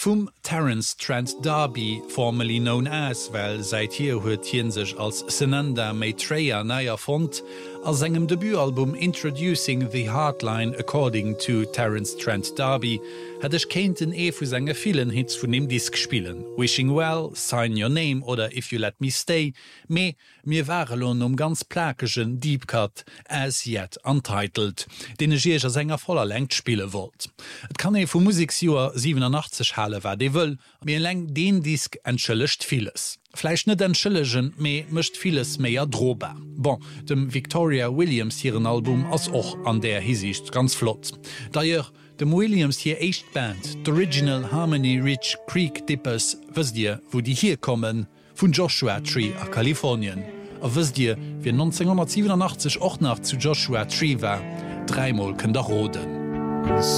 Vum Terence Trent D'Arby, formerly known as, well seit hier huet hien sech als Senanda Maitreya neier fond, als engem Debütalbum Introducing the Hardline According to Terence Trent D'Arby, hat ech kenten vu senge vielen Hits vun dem Disk spielen. Wishing Well, Sign Your Name oder If You Let Me Stay, mir waren ganz plakegen Deep Cut, As Yet Untitled, den ich jecher Sänger voller Längt spiele wollt. Et kann vu Musiksjuer 87 halle war de wëll, mir leng den Disk entschëllecht vieles. Fleisch net entschëllegen méi mëcht vieles méier drober. Bon, dem Victoria Williams hireieren Album ass och an der Hinsicht ganz flott. Daier dem Williams hier echt Band, d'Original Harmony Rich Creek Dippers, wëst Dir, wo die hier kommen, vun Joshua Tree a Kalifornien. A wëst Dir, wie 1987 och nach zu Joshua Tree war, dreimal kën der roden.